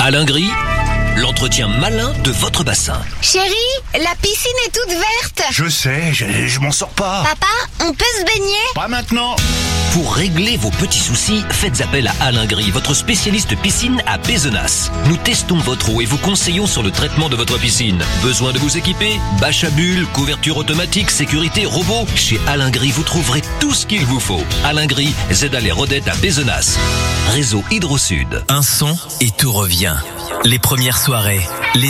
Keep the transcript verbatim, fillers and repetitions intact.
Alain Gris, l'entretien malin de votre bassin. Chérie, la piscine est toute verte. Je sais, je, je m'en sors pas. Papa, on peut se baigner? Pas maintenant. Pour régler vos petits soucis, faites appel à Alain Gris, votre spécialiste piscine à Pézenas. Nous testons votre eau et vous conseillons sur le traitement de votre piscine. Besoin de vous équiper? Bâche à bulles, couverture automatique, sécurité, robot. Chez Alain Gris, vous trouverez tout ce qu'il vous faut. Alain Gris, Z à les Rodettes à Pézenas. Réseau Hydro-Sud. Un son et tout revient. Les premières soirées, les